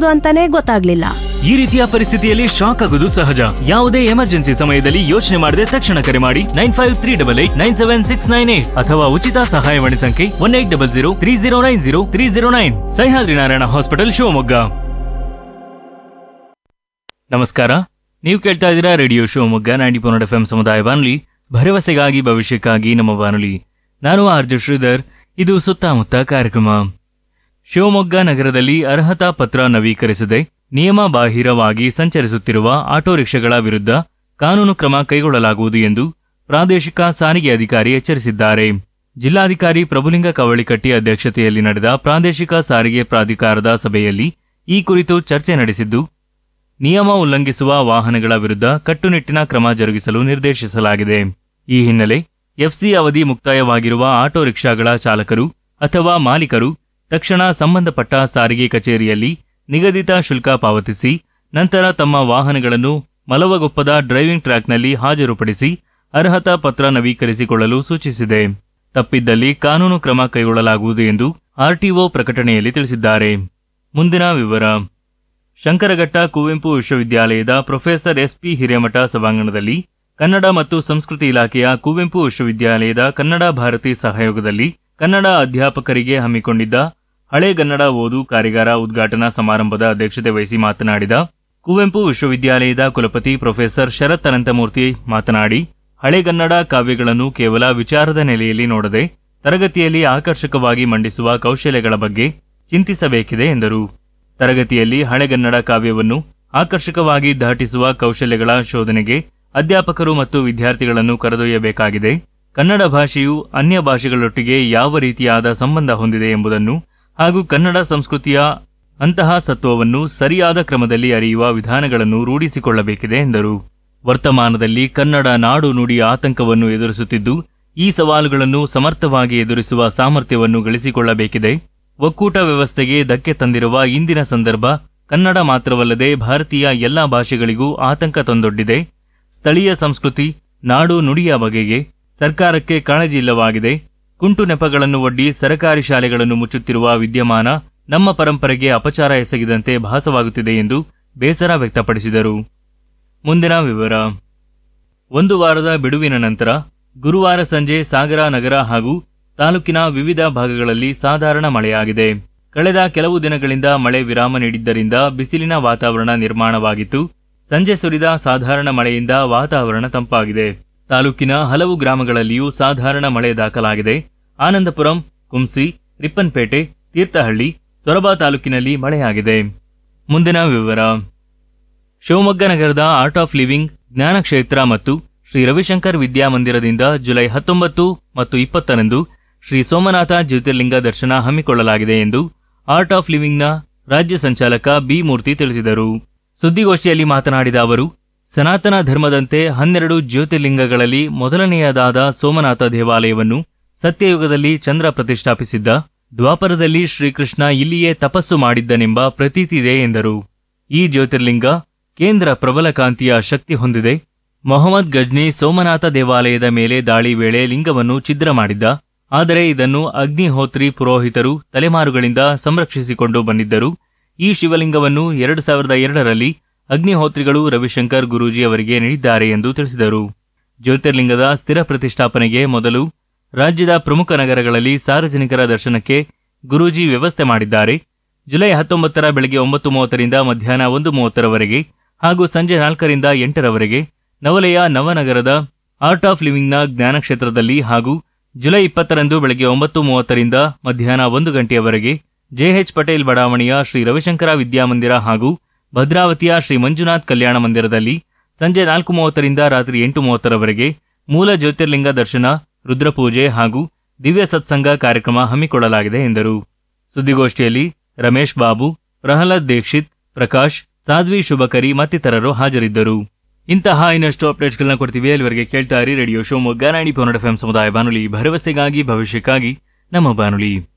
ಮಾಡೋದು ಅಂತಾನೆ ಗೊತ್ತಾಗ್ಲಿಲ್ಲ. ಈ ರೀತಿಯ ಪರಿಸ್ಥಿತಿಯಲ್ಲಿ ಶಾಕ್ ಆಗುವುದು ಸಹಜ. ಯಾವುದೇ ಎಮರ್ಜೆನ್ಸಿ ಸಮಯದಲ್ಲಿ ಯೋಚನೆ ಮಾಡದೆ ತಕ್ಷಣ ಕರೆ ಮಾಡಿ 9538897698 ಅಥವಾ ಉಚಿತ ಸಹಾಯವಾಣಿ ಸಂಖ್ಯೆ 180030903009. ಸಹ್ಯಾದ್ರಿ ನಾರಾಯಣ ಹಾಸ್ಪಿಟಲ್, ಶಿವಮೊಗ್ಗ. ನಮಸ್ಕಾರ, ನೀವು ಕೇಳ್ತಾ ಇದ್ದೀರಾ ರೇಡಿಯೋ ಶಿವಮೊಗ್ಗ 90.4 FM ಸಮುದಾಯ ಬಾನುಲಿ, ಭರವಸೆಗಾಗಿ ಭವಿಷ್ಯಕ್ಕಾಗಿ ನಮ್ಮ ಬಾನುಲಿ. ನಾನು ಆರ್ಜು ಶ್ರೀಧರ್. ಇದು ಸುತ್ತಮುತ್ತ ಕಾರ್ಯಕ್ರಮ. ಶಿವಮೊಗ್ಗ ನಗರದಲ್ಲಿ ಅರ್ಹತಾ ಪತ್ರ ನವೀಕರಿಸದೆ ನಿಯಮ ಬಾಹಿರವಾಗಿ ಸಂಚರಿಸುತ್ತಿರುವ ಆಟೋ ರಿಕ್ಷಾಗಳ ವಿರುದ್ಧ ಕಾನೂನು ಕ್ರಮ ಕೈಗೊಳ್ಳಲಾಗುವುದು ಎಂದು ಪ್ರಾದೇಶಿಕ ಸಾರಿಗೆ ಅಧಿಕಾರಿ ಎಚ್ಚರಿಸಿದ್ದಾರೆ. ಜಿಲ್ಲಾಧಿಕಾರಿ ಪ್ರಭುಲಿಂಗ ಕವಳಿಕಟ್ಟಿ ಅಧ್ಯಕ್ಷತೆಯಲ್ಲಿ ನಡೆದ ಪ್ರಾದೇಶಿಕ ಸಾರಿಗೆ ಪ್ರಾಧಿಕಾರದ ಸಭೆಯಲ್ಲಿ ಈ ಕುರಿತು ಚರ್ಚೆ ನಡೆಸಿದ್ದು, ನಿಯಮ ಉಲ್ಲಂಘಿಸುವ ವಾಹನಗಳ ವಿರುದ್ಧ ಕಟ್ಟುನಿಟ್ಟಿನ ಕ್ರಮ ಜರುಗಿಸಲು ನಿರ್ದೇಶಿಸಲಾಗಿದೆ. ಈ ಹಿನ್ನೆಲೆ ಎಫ್ಸಿ ಅವಧಿ ಮುಕ್ತಾಯವಾಗಿರುವ ಆಟೋ ರಿಕ್ಷಾಗಳ ಚಾಲಕರು ಅಥವಾ ಮಾಲೀಕರು ತಕ್ಷಣ ಸಂಬಂಧಪಟ್ಟ ಸಾರಿಗೆ ಕಚೇರಿಯಲ್ಲಿ ನಿಗದಿತ ಶುಲ್ಕ ಪಾವತಿಸಿ ನಂತರ ತಮ್ಮ ವಾಹನಗಳನ್ನು ಮಲವಗೊಪ್ಪದ ಡ್ರೈವಿಂಗ್ ಟ್ರ್ಯಾಕ್ನಲ್ಲಿ ಹಾಜರುಪಡಿಸಿ ಅರ್ಹತಾ ಪತ್ರ ನವೀಕರಿಸಿಕೊಳ್ಳಲು ಸೂಚಿಸಿದೆ. ತಪ್ಪಿದ್ದಲ್ಲಿ ಕಾನೂನು ಕ್ರಮ ಕೈಗೊಳ್ಳಲಾಗುವುದು ಎಂದು ಆರ್ಟಿಒ ಪ್ರಕಟಣೆಯಲ್ಲಿ ತಿಳಿಸಿದ್ದಾರೆ. ಮುಂದಿನ ವಿವರ. ಶಂಕರಘಟ್ಟ ಕುವೆಂಪು ವಿಶ್ವವಿದ್ಯಾಲಯದ ಪ್ರೊಫೆಸರ್ ಎಸ್.ಪಿ. ಹಿರೇಮಠ ಸಭಾಂಗಣದಲ್ಲಿ ಕನ್ನಡ ಮತ್ತು ಸಂಸ್ಕೃತಿ ಇಲಾಖೆಯ ಕುವೆಂಪು ವಿಶ್ವವಿದ್ಯಾಲಯದ ಕನ್ನಡ ಭಾರತಿ ಸಹಯೋಗದಲ್ಲಿ ಕನ್ನಡ ಅಧ್ಯಾಪಕರಿಗೆ ಹಮ್ಮಿಕೊಂಡಿದ್ದ ಹಳೆಗನ್ನಡ ಓದು ಕಾರ್ಯಾಗಾರ ಉದ್ಘಾಟನಾ ಸಮಾರಂಭದ ಅಧ್ಯಕ್ಷತೆ ವಹಿಸಿ ಮಾತನಾಡಿದ ಕುವೆಂಪು ವಿಶ್ವವಿದ್ಯಾಲಯದ ಕುಲಪತಿ ಪ್ರೊಫೆಸರ್ ಶರತ್ ಅನಂತಮೂರ್ತಿ ಮಾತನಾಡಿ, ಹಳೆಗನ್ನಡ ಕಾವ್ಯಗಳನ್ನು ಕೇವಲ ವಿಚಾರದ ನೆಲೆಯಲ್ಲಿ ನೋಡದೆ ತರಗತಿಯಲ್ಲಿ ಆಕರ್ಷಕವಾಗಿ ಮಂಡಿಸುವ ಕೌಶಲ್ಯಗಳ ಬಗ್ಗೆ ಚಿಂತಿಸಬೇಕಿದೆ ಎಂದರು. ತರಗತಿಯಲ್ಲಿ ಹಳೆಗನ್ನಡ ಕಾವ್ಯವನ್ನು ಆಕರ್ಷಕವಾಗಿ ದಾಟಿಸುವ ಕೌಶಲ್ಯಗಳ ಶೋಧನೆಗೆ ಅಧ್ಯಾಪಕರು ಮತ್ತು ವಿದ್ಯಾರ್ಥಿಗಳನ್ನು ಕರೆದೊಯ್ಯಬೇಕಾಗಿದೆ. ಕನ್ನಡ ಭಾಷೆಯು ಅನ್ಯ ಭಾಷೆಗಳೊಟ್ಟಿಗೆ ಯಾವ ರೀತಿಯಾದ ಸಂಬಂಧ ಹೊಂದಿದೆ ಎಂಬುದನ್ನು ಹಾಗೂ ಕನ್ನಡ ಸಂಸ್ಕೃತಿಯ ಅಂತಹ ಸತ್ವವನ್ನು ಸರಿಯಾದ ಕ್ರಮದಲ್ಲಿ ಅರಿಯುವ ವಿಧಾನಗಳನ್ನು ರೂಢಿಸಿಕೊಳ್ಳಬೇಕಿದೆ ಎಂದರು. ವರ್ತಮಾನದಲ್ಲಿ ಕನ್ನಡ ನಾಡು ನುಡಿ ಆತಂಕವನ್ನು ಎದುರಿಸುತ್ತಿದ್ದು, ಈ ಸವಾಲುಗಳನ್ನು ಸಮರ್ಥವಾಗಿ ಎದುರಿಸುವ ಸಾಮರ್ಥ್ಯವನ್ನು ಗಳಿಸಿಕೊಳ್ಳಬೇಕಿದೆ. ಒಕ್ಕೂಟ ವ್ಯವಸ್ಥೆಗೆ ಧಕ್ಕೆ ತಂದಿರುವ ಇಂದಿನ ಸಂದರ್ಭ ಕನ್ನಡ ಮಾತ್ರವಲ್ಲದೆ ಭಾರತೀಯ ಎಲ್ಲಾ ಭಾಷೆಗಳಿಗೂ ಆತಂಕ ತಂದೊಡ್ಡಿದೆ. ಸ್ಥಳೀಯ ಸಂಸ್ಕೃತಿ, ನಾಡು ನುಡಿಯ ಬಗೆಗೆ ಸರ್ಕಾರಕ್ಕೆ ಕಾಳಜಿ ಇಲ್ಲವಾಗಿದೆ. ಕುಂಟು ನೆಪಗಳನ್ನು ಒಡ್ಡಿ ಸರಕಾರಿ ಶಾಲೆಗಳನ್ನು ಮುಚ್ಚುತ್ತಿರುವ ವಿದ್ಯಮಾನ ನಮ್ಮ ಪರಂಪರೆಗೆ ಅಪಚಾರ ಎಸಗಿದಂತೆ ಭಾಸವಾಗುತ್ತಿದೆ ಎಂದು ಬೇಸರ ವ್ಯಕ್ತಪಡಿಸಿದರು. ಮುಂದಿನ ವಿವರ. ಒಂದು ವಾರದ ಬಿಡುವಿನ ನಂತರ ಗುರುವಾರ ಸಂಜೆ ಸಾಗರ ನಗರ ಹಾಗೂ ತಾಲೂಕಿನ ವಿವಿಧ ಭಾಗಗಳಲ್ಲಿ ಸಾಧಾರಣ ಮಳೆಯಾಗಿದೆ. ಕಳೆದ ಕೆಲವು ದಿನಗಳಿಂದ ಮಳೆ ವಿರಾಮ ನೀಡಿದ್ದರಿಂದ ಬಿಸಿಲಿನ ವಾತಾವರಣ ನಿರ್ಮಾಣವಾಗಿತ್ತು. ಸಂಜೆ ಸುರಿದ ಸಾಧಾರಣ ಮಳೆಯಿಂದ ವಾತಾವರಣ ತಂಪಾಗಿದೆ. ತಾಲೂಕಿನ ಹಲವು ಗ್ರಾಮಗಳಲ್ಲಿಯೂ ಸಾಧಾರಣ ಮಳೆ ದಾಖಲಾಗಿದೆ. ಆನಂದಪುರಂ, ಕುಂಸಿ, ರಿಪ್ಪನ್ಪೇಟೆ, ತೀರ್ಥಹಳ್ಳಿ, ಸೊರಬ ತಾಲೂಕಿನಲ್ಲಿ ಮಳೆಯಾಗಿದೆ. ಮುಂದಿನ ವಿವರ. ಶಿವಮೊಗ್ಗ ನಗರದ ಆರ್ಟ್ ಆಫ್ ಲಿವಿಂಗ್ ಜ್ಞಾನಕ್ಷೇತ್ರ ಮತ್ತು ಶ್ರೀ ರವಿಶಂಕರ್ ವಿದ್ಯಾಮಂದಿರದಿಂದ ಜುಲೈ 19 ಮತ್ತು 20ರಂದು ಶ್ರೀ ಸೋಮನಾಥ ಜ್ಯೋತಿರ್ಲಿಂಗ ದರ್ಶನ ಹಮ್ಮಿಕೊಳ್ಳಲಾಗಿದೆ ಎಂದು ಆರ್ಟ್ ಆಫ್ ಲಿವಿಂಗ್ನ ರಾಜ್ಯ ಸಂಚಾಲಕ ಬಿ ಮೂರ್ತಿ ತಿಳಿಸಿದರು. ಸುದ್ದಿಗೋಷ್ಠಿಯಲ್ಲಿ ಮಾತನಾಡಿದ ಅವರು, ಸನಾತನ ಧರ್ಮದಂತೆ 12 ಜ್ಯೋತಿರ್ಲಿಂಗಗಳಲ್ಲಿ ಮೊದಲನೆಯದಾದ ಸೋಮನಾಥ ದೇವಾಲಯವನ್ನು ಸತ್ಯಯುಗದಲ್ಲಿ ಚಂದ್ರ ಪ್ರತಿಷ್ಠಾಪಿಸಿದ್ದ, ದ್ವಾಪರದಲ್ಲಿ ಶ್ರೀಕೃಷ್ಣ ಇಲ್ಲಿಯೇ ತಪಸ್ಸು ಮಾಡಿದ್ದನೆಂಬ ಪ್ರತೀತಿದೆ ಎಂದರು. ಈ ಜ್ಯೋತಿರ್ಲಿಂಗ ಕೇಂದ್ರ ಪ್ರಬಲ ಕಾಂತಿಯ ಶಕ್ತಿ ಹೊಂದಿದೆ. ಮೊಹಮ್ಮದ್ ಗಜ್ನಿ ಸೋಮನಾಥ ದೇವಾಲಯದ ಮೇಲೆ ದಾಳಿ ವೇಳೆ ಲಿಂಗವನ್ನು ಛಿದ್ರ ಮಾಡಿದ್ದ. ಆದರೆ ಇದನ್ನು ಅಗ್ನಿಹೋತ್ರಿ ಪುರೋಹಿತರು ತಲೆಮಾರುಗಳಿಂದ ಸಂರಕ್ಷಿಸಿಕೊಂಡು ಬಂದಿದ್ದರು. ಈ ಶಿವಲಿಂಗವನ್ನು 2002ರಲ್ಲಿ ಅಗ್ನಿಹೋತ್ರಿಗಳು ರವಿಶಂಕರ್ ಗುರೂಜಿ ಅವರಿಗೆ ನೀಡಿದ್ದಾರೆ ಎಂದು ತಿಳಿಸಿದರು. ಜ್ಯೋತಿರ್ಲಿಂಗದ ಸ್ಥಿರ ಪ್ರತಿಷ್ಠಾಪನೆಗೆ ಮೊದಲು ರಾಜ್ಯದ ಪ್ರಮುಖ ನಗರಗಳಲ್ಲಿ ಸಾರ್ವಜನಿಕರ ದರ್ಶನಕ್ಕೆ ಗುರೂಜಿ ವ್ಯವಸ್ಥೆ ಮಾಡಿದ್ದಾರೆ. ಜುಲೈ 19 ಬೆಳಗ್ಗೆ 9:30ರಿಂದ ಮಧ್ಯಾಹ್ನ 1:30ರವರೆಗೆ ಹಾಗೂ ಸಂಜೆ 4ರಿಂದ 8ರವರೆಗೆ ನವಲೆಯ ನವನಗರದ ಆರ್ಟ್ ಆಫ್ ಲಿವಿಂಗ್ನ ಜ್ಞಾನಕ್ಷೇತ್ರದಲ್ಲಿ ಹಾಗೂ ಜುಲೈ 20ರಂದು ಬೆಳಗ್ಗೆ 9:30ರಿಂದ ಮಧ್ಯಾಹ್ನ 1 ಗಂಟೆಯವರೆಗೆ ಜೆಎಚ್ ಪಟೇಲ್ ಬಡಾವಣೆಯ ಶ್ರೀ ರವಿಶಂಕರ ವಿದ್ಯಾಮಂದಿರ ಹಾಗೂ ಭದ್ರಾವತಿಯ ಶ್ರೀ ಮಂಜುನಾಥ್ ಕಲ್ಯಾಣ ಮಂದಿರದಲ್ಲಿ ಸಂಜೆ 4:30ರಿಂದ ರಾತ್ರಿ 8:30ರವರೆಗೆ ಮೂಲ ಜ್ಯೋತಿರ್ಲಿಂಗ ದರ್ಶನ, ರುದ್ರಪೂಜೆ ಹಾಗೂ ದಿವ್ಯ ಸತ್ಸಂಗ ಕಾರ್ಯಕ್ರಮ ಹಮ್ಮಿಕೊಳ್ಳಲಾಗಿದೆ ಎಂದರು. ಸುದ್ದಿಗೋಷ್ಠಿಯಲ್ಲಿ ರಮೇಶ್ ಬಾಬು, ಪ್ರಹ್ಲಾದ್ ದೀಕ್ಷಿತ್, ಪ್ರಕಾಶ್, ಸಾಧ್ವಿ ಶುಭಕರಿ ಮತ್ತಿತರರು ಹಾಜರಿದ್ದರು. ಇಂತಹ ಇನ್ನಷ್ಟು ಅಪ್ಡೇಟ್ಸ್ಗಳನ್ನ ಕೊಡ್ತೀವಿ. ಅಲ್ಲಿವರೆಗೆ ಕೇಳ್ತಾ ಇರಿ ರೇಡಿಯೋ ಶಿವಮೊಗ್ಗ 90.4 FM ಸಮುದಾಯ ಬಾನುಲಿ, ಭರವಸೆಗಾಗಿ ಭವಿಷ್ಯಕ್ಕಾಗಿ ನಮ್ಮ ಬಾನುಲಿ.